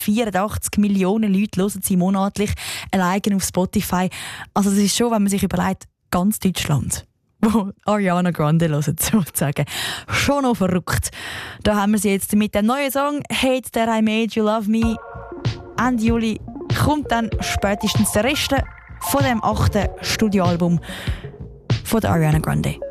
84 Millionen Leute hören sie monatlich alleine auf Spotify. Also das ist schon, wenn man sich überlegt, ganz Deutschland, wo Ariana Grande hören, sozusagen. Schon noch verrückt. Da haben wir sie jetzt mit dem neuen Song «Hate That I Made You Love Me». Ende Juli kommt dann spätestens der Rest von dem 8. Studioalbum von der Ariana Grande.